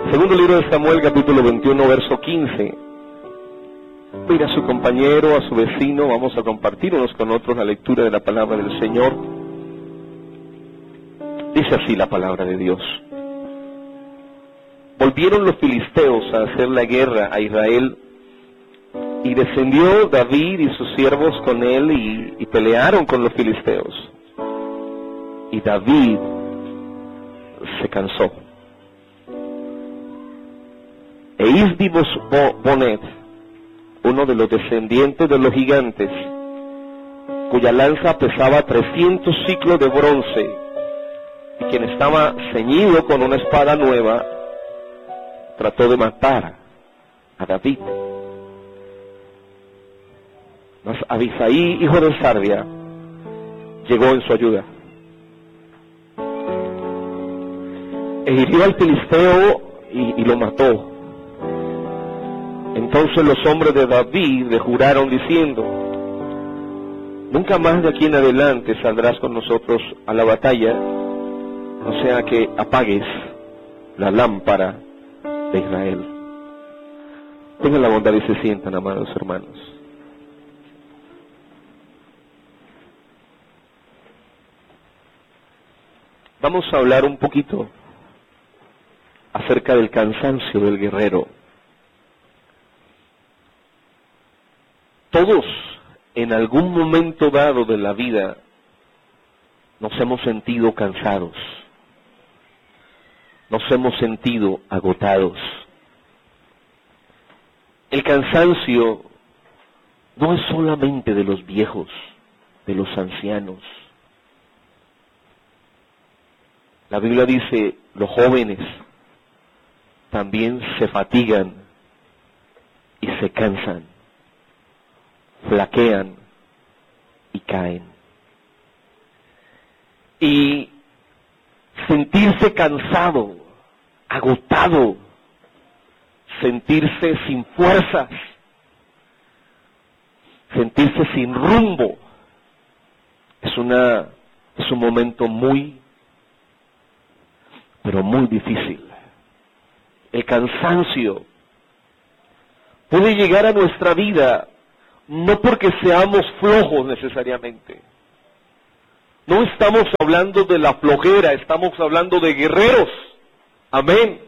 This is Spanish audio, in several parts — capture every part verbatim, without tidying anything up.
Segundo libro de Samuel, capítulo veintiuno, verso quince. Mira a su compañero, a su vecino, vamos a compartir unos con otros la lectura de la palabra del Señor. Dice así la palabra de Dios. Volvieron los filisteos a hacer la guerra a Israel, y descendió David y sus siervos con él, y, y pelearon con los filisteos. Y David se cansó. E Isbi-Bonet, uno de los descendientes de los gigantes, cuya lanza pesaba trescientos ciclos de bronce, y quien estaba ceñido con una espada nueva, trató de matar a David. Mas Abisaí, hijo de Sarvia, llegó en su ayuda. E hirió al filisteo y, y lo mató. Entonces los hombres de David le juraron diciendo: nunca más de aquí en adelante saldrás con nosotros a la batalla, no sea que apagues la lámpara de Israel. Tengan la bondad y se sientan, amados hermanos. Vamos a hablar un poquito acerca del cansancio del guerrero. Todos, en algún momento dado de la vida, nos hemos sentido cansados, nos hemos sentido agotados. El cansancio no es solamente de los viejos, de los ancianos. La Biblia dice, los jóvenes también se fatigan y se cansan, flaquean y caen. Y sentirse cansado, agotado, sentirse sin fuerzas, sentirse sin rumbo, es una es un momento muy, pero muy difícil. El cansancio puede llegar a nuestra vida no porque seamos flojos necesariamente. No estamos hablando de la flojera, estamos hablando de guerreros. Amén.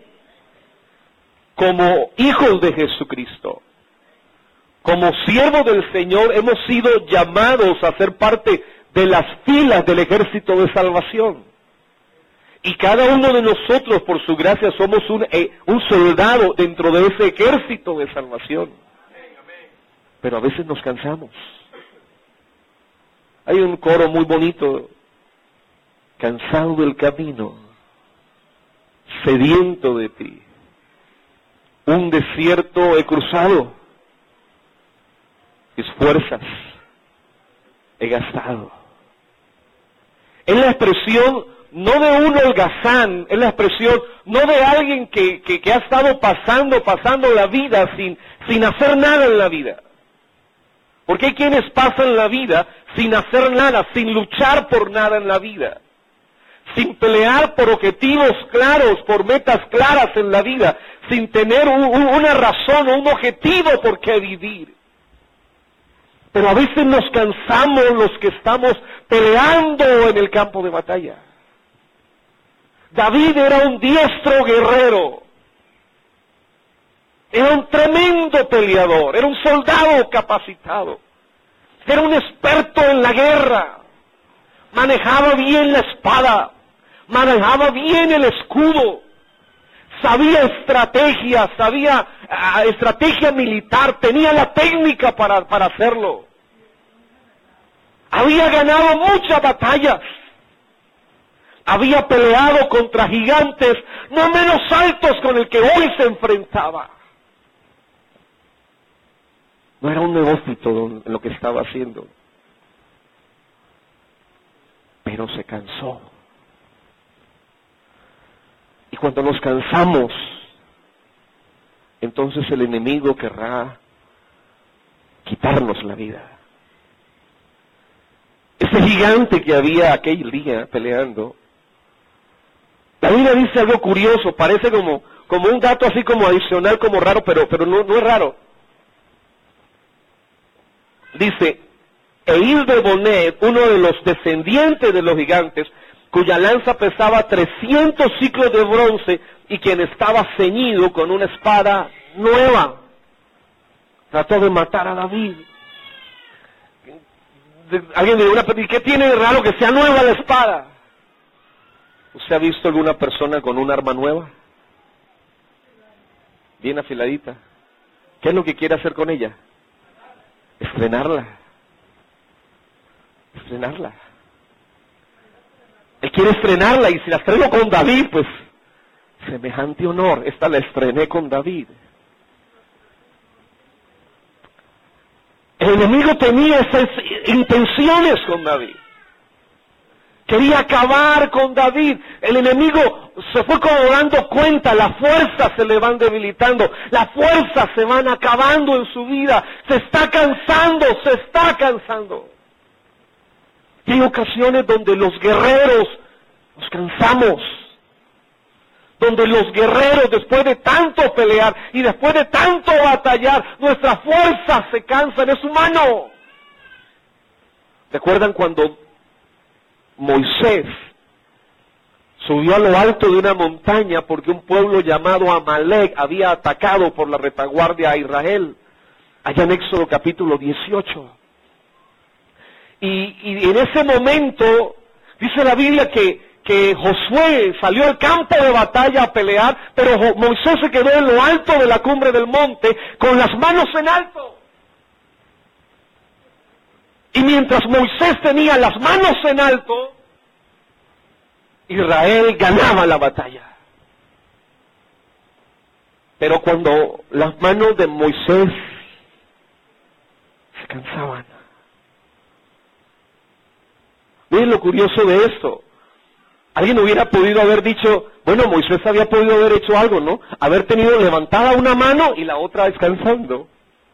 Como hijos de Jesucristo, como siervos del Señor, hemos sido llamados a ser parte de las filas del ejército de salvación. Y cada uno de nosotros, por su gracia, somos un, eh, un soldado dentro de ese ejército de salvación. Pero a veces nos cansamos. Hay un coro muy bonito: cansado del camino, sediento de ti, un desierto he cruzado, mis fuerzas he gastado. Es la expresión no de un holgazán, es la expresión no de alguien que, que, que ha estado pasando, pasando la vida sin, sin hacer nada en la vida. Porque hay quienes pasan la vida sin hacer nada, sin luchar por nada en la vida, sin pelear por objetivos claros, por metas claras en la vida, sin tener un, un, una razón o un objetivo por qué vivir. Pero a veces nos cansamos los que estamos peleando en el campo de batalla. David era un diestro guerrero, era un tremendo peleador, era un soldado capacitado, era un experto en la guerra, manejaba bien la espada, manejaba bien el escudo, sabía estrategia, sabía uh, estrategia militar, tenía la técnica para, para hacerlo. Había ganado muchas batallas, había peleado contra gigantes no menos altos con el que hoy se enfrentaba. No era un neófito en lo que estaba haciendo, pero se cansó. Y cuando nos cansamos, entonces el enemigo querrá quitarnos la vida. Ese gigante que había aquel día peleando, la Biblia dice algo curioso, parece como, como un dato así como adicional, como raro, pero, pero no, no es raro. Dice, Eil de Bonet, uno de los descendientes de los gigantes, cuya lanza pesaba trescientos ciclos de bronce y quien estaba ceñido con una espada nueva, trató de matar a David. Alguien dirá, ¿y qué tiene de raro que sea nueva la espada? ¿Usted ha visto alguna persona con un arma nueva? Bien afiladita. ¿Qué es lo que quiere hacer con ella? Estrenarla. Estrenarla. Él quiere estrenarla y si la estreno con David, pues semejante honor. Esta la estrené con David. El enemigo tenía esas intenciones con David. Quería acabar con David. El enemigo se fue como dando cuenta, las fuerzas se le van debilitando, las fuerzas se van acabando en su vida, se está cansando, se está cansando. Y hay ocasiones donde los guerreros nos cansamos, donde los guerreros después de tanto pelear y después de tanto batallar, nuestras fuerzas se cansan, es humano. ¿Recuerdan cuando Moisés subió a lo alto de una montaña porque un pueblo llamado Amalek había atacado por la retaguardia a Israel? Allá en Éxodo capítulo dieciocho. Y, y en ese momento, dice la Biblia que, que Josué salió al campo de batalla a pelear, pero Moisés se quedó en lo alto de la cumbre del monte con las manos en alto. Y mientras Moisés tenía las manos en alto, Israel ganaba la batalla. Pero cuando las manos de Moisés se cansaban. Miren lo curioso de esto. Alguien hubiera podido haber dicho, bueno, Moisés había podido haber hecho algo, ¿no? Haber tenido levantada una mano y la otra descansando.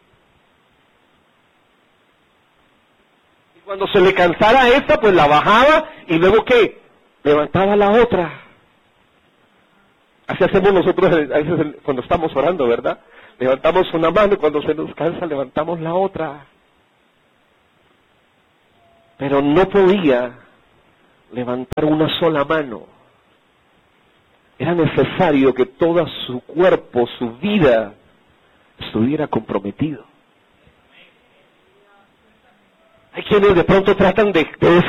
Y cuando se le cansara esta, pues la bajaba y luego ¿qué? Levantaba la otra. Así hacemos nosotros a veces cuando estamos orando, ¿verdad? Levantamos una mano y cuando se nos cansa levantamos la otra. Pero no podía levantar una sola mano. Era necesario que todo su cuerpo, su vida, estuviera comprometido. Hay quienes de pronto tratan de, de